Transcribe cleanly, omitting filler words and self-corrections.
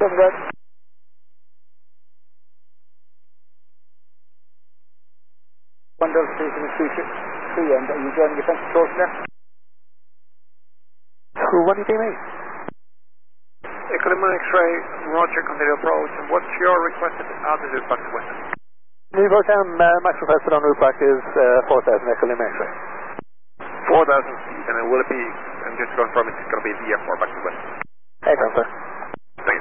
Good. Windows station is 3 end. Are you joining your central source there? Who, what do you mean? Echo X-ray, Roger, continue approach. And what's your requested altitude back to Western? New York Town, max requested on route back is 4,000 Echo Lima X-ray. 4,000 feet, and it will be, and just to confirm it's going to be VF4 back to Western. Excellent, sir.